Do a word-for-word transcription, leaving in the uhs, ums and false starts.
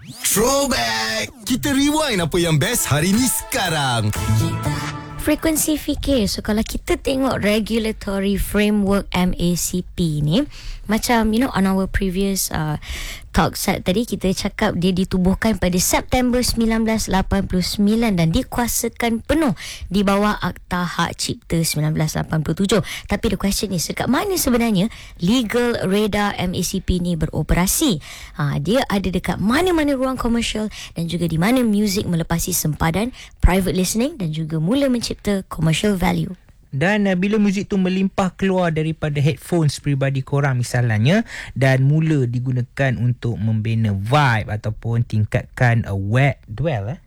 Throwback! Kita rewind apa yang best hari ni sekarang. Frekuensi fikir. So kalau kita tengok regulatory framework M A C P ni, macam you know on our previous uh, talk set tadi, kita cakap dia ditubuhkan pada September sembilan belas lapan puluh sembilan dan dikuasakan penuh di bawah Akta Hak Cipta sembilan belas lapan puluh tujuh. Tapi the question is, dekat mana sebenarnya legal radar M A C P ni beroperasi? Ha, dia ada dekat mana-mana ruang komersial dan juga di mana muzik melepasi sempadan, private listening dan juga mula mencipta commercial value. Dan uh, bila muzik tu melimpah keluar daripada headphones peribadi korang misalnya dan mula digunakan untuk membina vibe ataupun tingkatkan a wet dwell eh